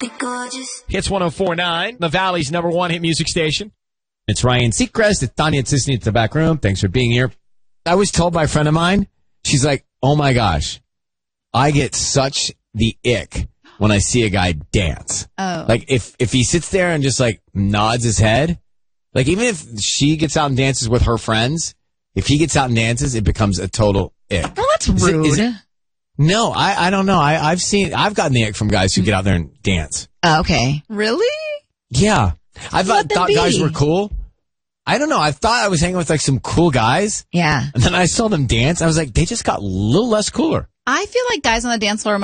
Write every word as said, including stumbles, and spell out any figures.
be gorgeous. Hits one oh four point nine, the Valley's number one hit music station. It's Ryan Seacrest. It's Tanya Tisney at the back room. Thanks for being here. I was told by a friend of mine, she's like, oh my gosh, I get such the ick when I see a guy dance. Oh. Like if, if he sits there and just like nods his head, like even if she gets out and dances with her friends, if he gets out and dances, it becomes a total ick. Well, that's Is it- rude. is it- no, I, I don't know. I, I've seen, I've gotten the ick from guys who get out there and dance. Oh, okay. Really? Yeah. I thought, Let them thought be. guys were cool. I don't know. I thought I was hanging with like some cool guys. Yeah. And then I saw them dance. I was like, they just got a little less cooler. I feel like guys on the dance floor are